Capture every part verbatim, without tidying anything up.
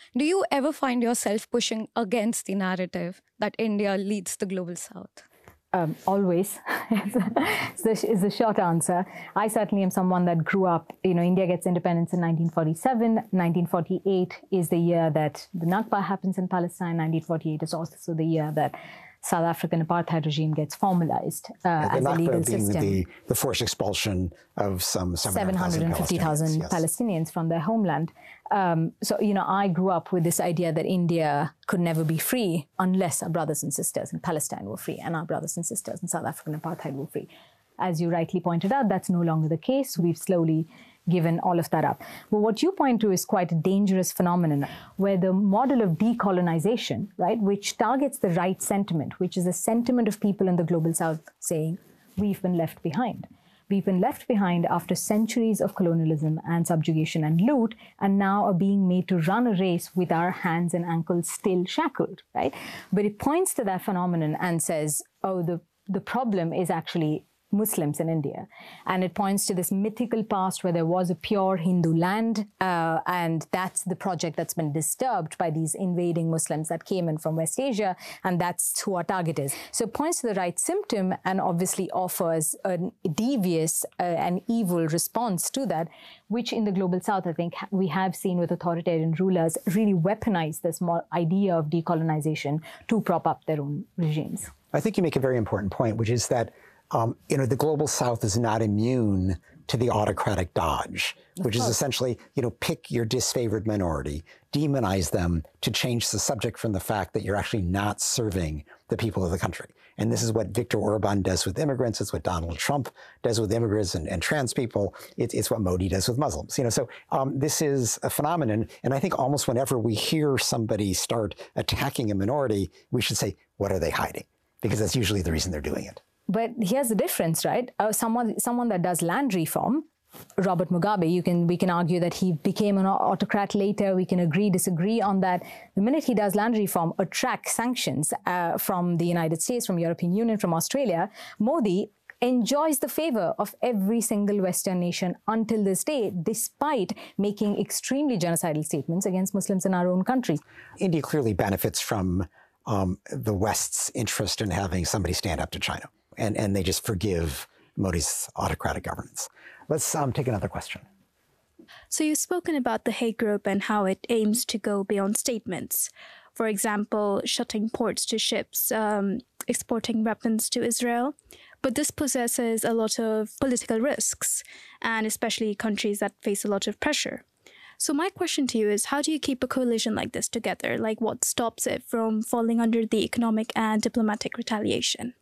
Do you ever find yourself pushing against the narrative that India leads the global south? Um, always is the short answer. I certainly am someone that grew up, you know, India gets independence in nineteen forty-seven. nineteen forty-eight is the year that the Nakba happens in Palestine. nineteen forty-eight is also the year that South African apartheid regime gets formalized uh, yeah, as a legal being system. The, the forced expulsion of some seven hundred fifty thousand Palestinians, yes. Palestinians from their homeland. Um, so, you know, I grew up with this idea that India could never be free unless our brothers and sisters in Palestine were free and our brothers and sisters in South African apartheid were free. As you rightly pointed out, that's no longer the case. We've slowly given all of that up. But what you point to is quite a dangerous phenomenon where the model of decolonization, right, which targets the right sentiment, which is a sentiment of people in the global south saying, we've been left behind. We've been left behind after centuries of colonialism and subjugation and loot, and now are being made to run a race with our hands and ankles still shackled, right? But it points to that phenomenon and says, oh, the, the problem is actually Muslims in India. And it points to this mythical past where there was a pure Hindu land, uh, and that's the project that's been disturbed by these invading Muslims that came in from West Asia, and that's who our target is. So it points to the right symptom and obviously offers a devious uh, and evil response to that, which in the global south, I think we have seen with authoritarian rulers really weaponize this idea of decolonization to prop up their own regimes. I think you make a very important point, which is that Um, you know, the global south is not immune to the autocratic dodge, which is essentially, you know, pick your disfavored minority, demonize them to change the subject from the fact that you're actually not serving the people of the country. And this is what Viktor Orban does with immigrants. It's what Donald Trump does with immigrants and, and trans people. It, it's what Modi does with Muslims. You know, so um, this is a phenomenon. And I think almost whenever we hear somebody start attacking a minority, we should say, what are they hiding? Because that's usually the reason they're doing it. But here's the difference, right? Uh, someone, someone that does land reform, Robert Mugabe, you can, we can argue that he became an autocrat later. We can agree, disagree on that. The minute he does land reform, attracts sanctions uh, from the United States, from European Union, from Australia, Modi enjoys the favor of every single Western nation until this day, despite making extremely genocidal statements against Muslims in our own country. India clearly benefits from um, the West's interest in having somebody stand up to China. And, and they just forgive Modi's autocratic governance. Let's um, take another question. So you've spoken about the Hague Group and how it aims to go beyond statements. For example, shutting ports to ships, um, exporting weapons to Israel. But this possesses a lot of political risks, and especially countries that face a lot of pressure. So my question to you is, how do you keep a coalition like this together? Like, what stops it from falling under the economic and diplomatic retaliation?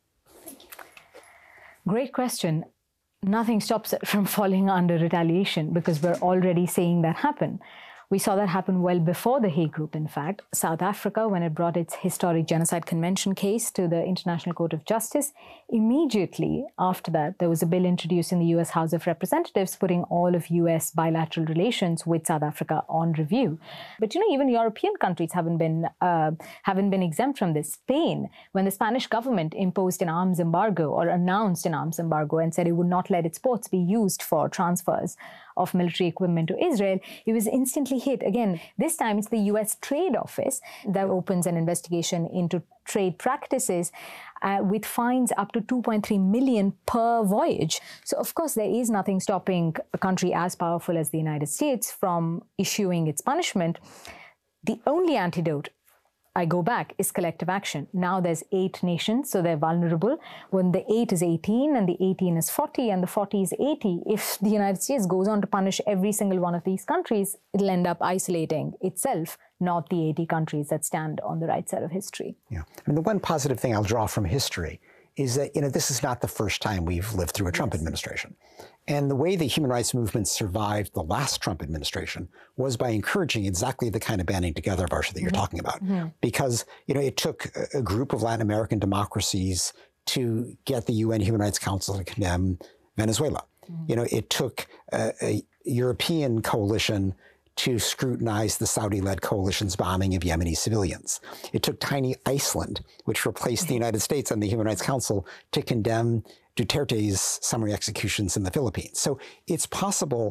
Great question. Nothing stops it from falling under retaliation because we're already seeing that happen. We saw that happen well before the Hague Group, in fact. South Africa, when it brought its historic Genocide Convention case to the International Court of Justice, immediately after that, there was a bill introduced in the U S House of Representatives putting all of U S bilateral relations with South Africa on review. But, you know, even European countries haven't been, uh, haven't been exempt from this. Spain, when the Spanish government imposed an arms embargo or announced an arms embargo and said it would not let its ports be used for transfers of military equipment to Israel, it was instantly hit. Again, this time it's the U S Trade Office that opens an investigation into trade practices uh, with fines up to two point three million per voyage. So, of course, there is nothing stopping a country as powerful as the United States from issuing its punishment. The only antidote, I go back, is collective action. Now there's eight nations, so they're vulnerable. When the eight is eighteen and the eighteen is forty and the forty is eighty, if the United States goes on to punish every single one of these countries, it'll end up isolating itself, not the eighty countries that stand on the right side of history. Yeah. I mean, the one positive thing I'll draw from history is that, you know, this is not the first time we've lived through a Trump yes. administration. And the way the human rights movement survived the last Trump administration was by encouraging exactly the kind of banding together, Varsha, that you're mm-hmm. talking about. Mm-hmm. Because, you know, it took a group of Latin American democracies to get the U N Human Rights Council to condemn Venezuela. Mm-hmm. You know, it took a, a European coalition to scrutinize the Saudi-led coalition's bombing of Yemeni civilians. It took tiny Iceland, which replaced the United States on the Human Rights Council, to condemn Duterte's summary executions in the Philippines. So it's possible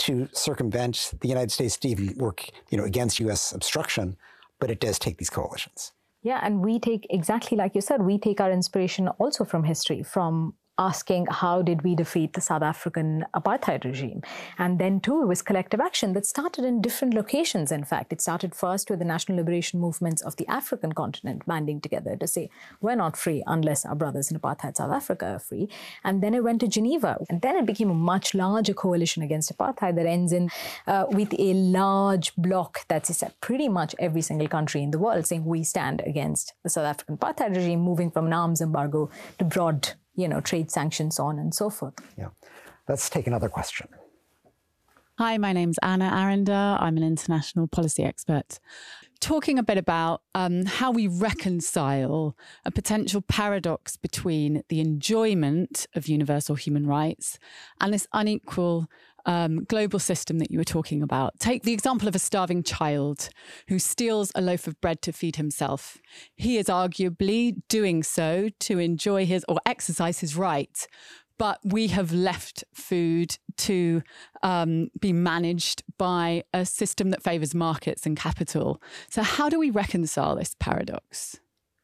to circumvent the United States to even work, you know, against U S obstruction, but it does take these coalitions. Yeah, and we take, exactly like you said, we take our inspiration also from history, from asking how did we defeat the South African apartheid regime. And then too, it was collective action that started in different locations, in fact. It started first with the national liberation movements of the African continent banding together to say, we're not free unless our brothers in apartheid South Africa are free. And then it went to Geneva. And then it became a much larger coalition against apartheid that ends in uh, with a large bloc that's pretty much every single country in the world saying we stand against the South African apartheid regime, moving from an arms embargo to broad you know, trade sanctions, so on and so forth. Yeah. Let's take another question. Hi, my name's Anna Arender. I'm an international policy expert. Talking a bit about um, how we reconcile a potential paradox between the enjoyment of universal human rights and this unequal um, global system that you were talking about. Take the example of a starving child who steals a loaf of bread to feed himself. He is arguably doing so to enjoy his or exercise his right, but we have left food to um, be managed by a system that favours markets and capital. So how do we reconcile this paradox?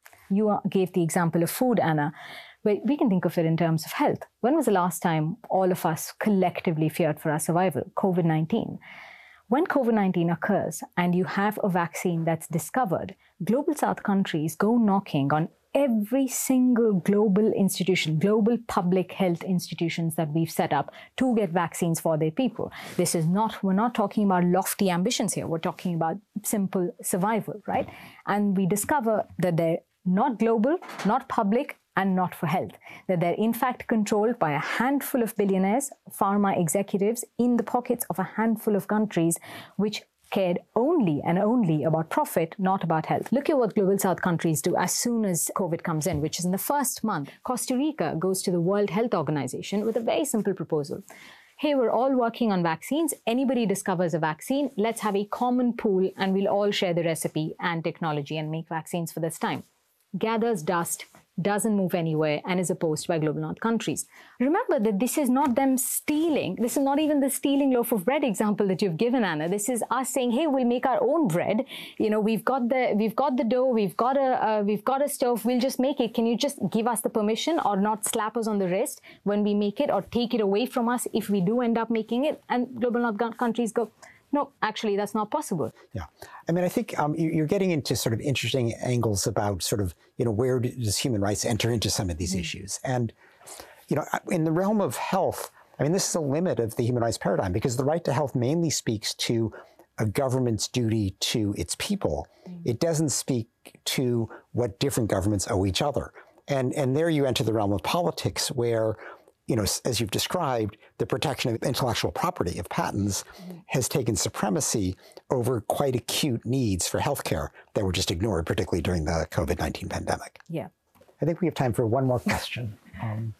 You gave the example of food, Anna. But we can think of it in terms of health. When was the last time all of us collectively feared for our survival? COVID nineteen. When COVID nineteen occurs and you have a vaccine that's discovered, Global South countries go knocking on every single global institution, global public health institutions that we've set up to get vaccines for their people. This is not, we're not talking about lofty ambitions here. We're talking about simple survival, right? And we discover that they're not global, not public, and not for health, that they're in fact controlled by a handful of billionaires, pharma executives in the pockets of a handful of countries which cared only and only about profit, not about health. Look at what Global South countries do as soon as COVID comes in, which is in the first month. Costa Rica goes to the World Health Organization with a very simple proposal. Hey, we're all working on vaccines. Anybody discovers a vaccine, let's have a common pool and we'll all share the recipe and technology and make vaccines for this time. Gathers dust, doesn't move anywhere, and is opposed by Global North countries. Remember that this is not them stealing. This is not even the stealing loaf of bread example that you've given, Anna. This is us saying, hey, we'll make our own bread. You know, we've got the we've got the dough, we've got a uh, we've got a stove. We'll just make it. Can you just give us the permission, or not slap us on the wrist when we make it, or take it away from us if we do end up making it? And Global North countries go, no, actually, that's not possible. Yeah. I mean, I think um, you're getting into sort of interesting angles about sort of, you know, where does human rights enter into some of these mm. issues? And, you know, in the realm of health, I mean, this is a limit of the human rights paradigm because the right to health mainly speaks to a government's duty to its people. Mm. It doesn't speak to what different governments owe each other. And, and there you enter the realm of politics where, you know, as you've described, the protection of intellectual property, of patents, mm-hmm. has taken supremacy over quite acute needs for healthcare that were just ignored, particularly during the COVID nineteen pandemic. Yeah. I think we have time for one more question. Um,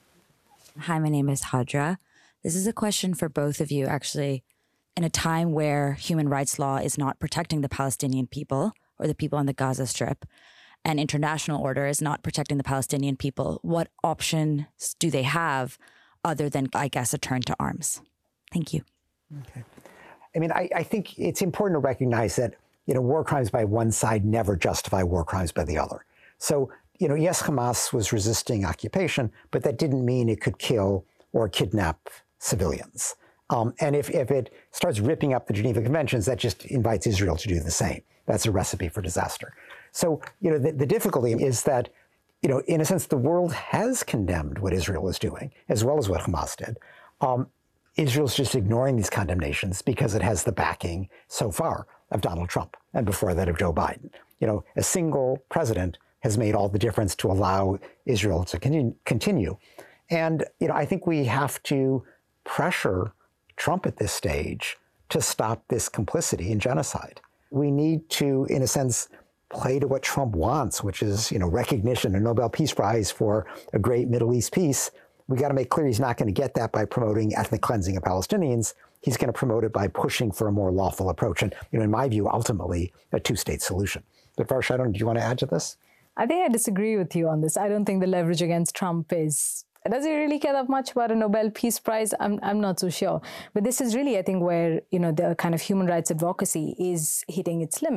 Hi, my name is Hadra. This is a question for both of you, actually. In a time where human rights law is not protecting the Palestinian people or the people on the Gaza Strip, and international order is not protecting the Palestinian people, what options do they have other than, I guess, a turn to arms? Thank you. Okay. I mean, I, I think it's important to recognize that, you know, war crimes by one side never justify war crimes by the other. So, you know, yes, Hamas was resisting occupation, but that didn't mean it could kill or kidnap civilians. Um, and if, if it starts ripping up the Geneva Conventions, that just invites Israel to do the same. That's a recipe for disaster. So, you know, the, the difficulty is that, you know, in a sense, the world has condemned what Israel is doing, as well as what Hamas did. Um, Israel's just ignoring these condemnations because it has the backing so far of Donald Trump, and before that of Joe Biden. You know, a single president has made all the difference to allow Israel to continue. continue. And, you know, I think we have to pressure Trump at this stage to stop this complicity in genocide. We need to, in a sense, play to what Trump wants, which is, you know, recognition, a Nobel Peace Prize for a great Middle East peace. We got to make clear he's not going to get that by promoting ethnic cleansing of Palestinians. He's going to promote it by pushing for a more lawful approach. And, you know, in my view, ultimately, a two-state solution. But Varsh, I don't, do you want to add to this? I think I disagree with you on this. I don't think the leverage against Trump is does he really care that much about a Nobel Peace Prize? I'm, I'm not so sure. But this is really, I think, where, you know, the kind of human rights advocacy is hitting its limit.